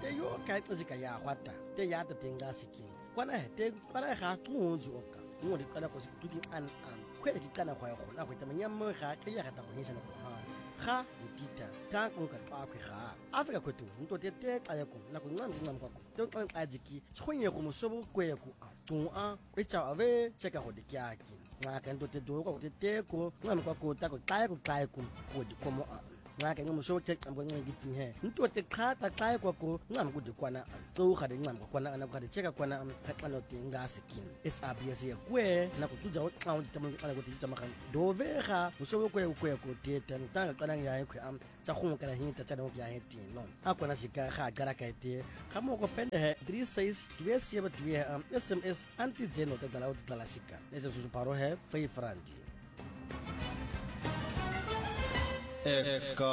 te yo ka tsika ya hwata te ya te tenga sikin kwana te para ga tsunzu oka mo di kana ko se tudi an khwele di kana khwa go na go te manyammo ga ke ya ga ta go hisa no go ha ga ditita ta ko ka twa khwe ga Africa kwetu nto te ka ya ko na ko ngam kwa ko te kan ajiki tshonye go mosobo kwe ko a tun a e cha ave cheka go di kyaki nga ka nto te do ko te ko ngam kwa ko ta ko ko di komo a nga ke ngomo so check ambo ngi githi he nto te khata xa kwako ngam ku di kwana tso ga di ngam kwana ana ga di cheka kwana ka no te nga skin SABS ye kwe na ku tsuja o xa o di tamang kana ku di tsama kan do vega so kwe ko te te ntanga kana ya kwe am tsa go kana hinta tsa no ya he ti no a kwana sika ga gara ka te ga mo ko pende he 36 2 SMS anti zeno te dala o dala sika ese su paro he 5 francs